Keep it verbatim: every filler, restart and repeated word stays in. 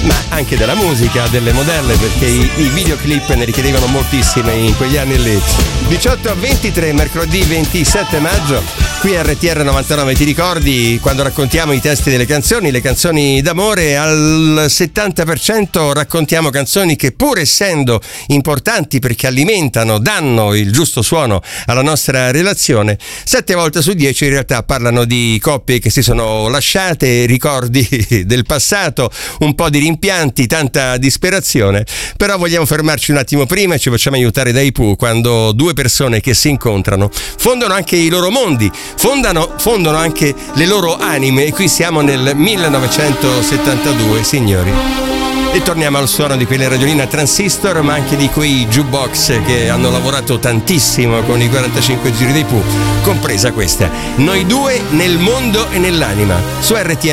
ma anche della musica, delle modelle, perché i, i videoclip ne richiedevano moltissime in quegli anni lì. diciotto a ventitré, mercoledì ventisette maggio, qui a R T R novantanove. Ti ricordi quando raccontiamo i testi delle canzoni, le canzoni d'amore? Al settanta per cento raccontiamo canzoni che, pur essendo importanti perché alimentano, danno il giusto suono alla nostra relazione, sette volte su dieci in realtà parlano di coppie che si sono lasciate, ricordi del passato, un po' di rimpianti, tanta disperazione. Però vogliamo fermarci un attimo prima e ci facciamo aiutare dai Pooh, quando due persone che si incontrano fondano anche i loro mondi, fondano, fondano anche le loro anime, e qui siamo nel millenovecentosettantadue, signori. E torniamo al suono di quelle radioline a transistor, ma anche di quei jukebox che hanno lavorato tantissimo con i quarantacinque giri dei Pooh, compresa questa. Noi due nel mondo e nell'anima, su R T R